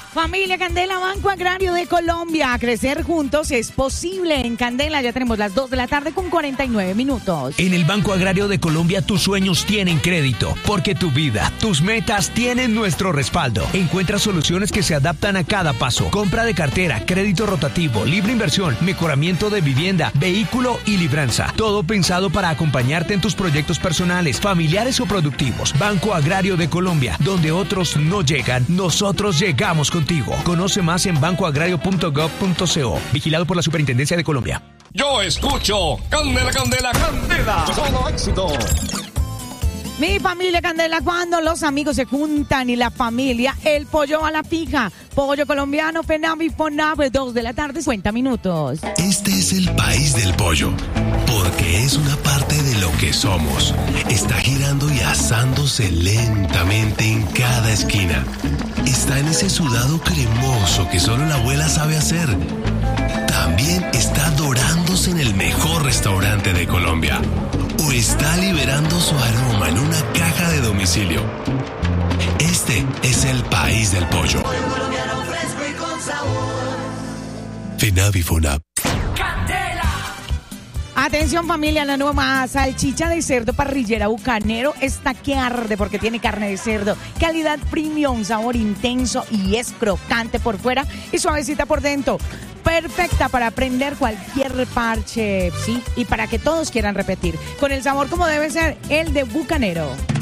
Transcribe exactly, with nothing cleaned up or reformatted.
Familia Candela, Banco Agrario de Colombia. Crecer juntos es posible. En Candela ya tenemos las dos de la tarde con cuarenta y nueve minutos. En el Banco Agrario de Colombia tus sueños tienen crédito, porque tu vida, tus metas tienen nuestro respaldo. Encuentra soluciones que se adaptan a cada paso. Compra de cartera, crédito rotativo, libre inversión, mejoramiento de vivienda, vehículo y libranza. Todo pensado para acompañarte en tus proyectos personales, familiares o productivos. Banco Agrario de Colombia, donde otros no llegan, nosotros llegamos contigo. Conoce más en banco agrario punto gov punto co. Vigilado por la Superintendencia de Colombia. Yo escucho Candela, Candela, Candela. Solo éxito. Mi familia Candela, cuando los amigos se juntan y la familia, el pollo a la fija. Pollo colombiano, Fenavi, Fonave, dos de la tarde, cincuenta minutos. Este es el país del pollo, porque es una parte de lo que somos. Está girando y asándose lentamente en cada esquina. Está en ese sudado cremoso que solo la abuela sabe hacer. También está dorándose en el mejor restaurante de Colombia. O está liberando su aroma en una caja de domicilio. Este es el país del pollo. Fenavi Fonab. Atención familia, la nueva salchicha de cerdo parrillera Bucanero está que arde porque tiene carne de cerdo, calidad premium, sabor intenso y es crocante por fuera y suavecita por dentro. Perfecta para prender cualquier parche, sí, y para que todos quieran repetir. Con el sabor como debe ser, el de Bucanero.